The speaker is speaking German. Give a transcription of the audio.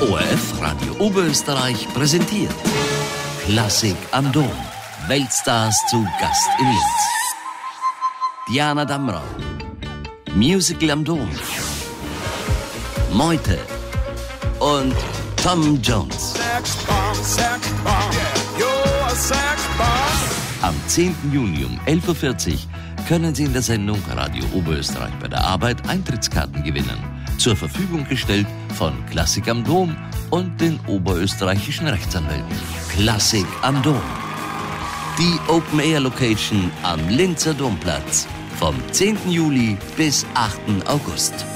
ORF Radio Oberösterreich präsentiert Klassik am Dom. Weltstars zu Gast in Linz. Diana Damrau. Musical am Dom. Meute und Tom Jones. Am 10. Juni um 11.40 Uhr können Sie in der Sendung Radio Oberösterreich bei der Arbeit Eintrittskarten gewinnen. Zur Verfügung gestellt von Klassik am Dom und den oberösterreichischen Rechtsanwälten. Klassik am Dom. Die Open-Air-Location am Linzer Domplatz. Vom 10. Juli bis 8. August.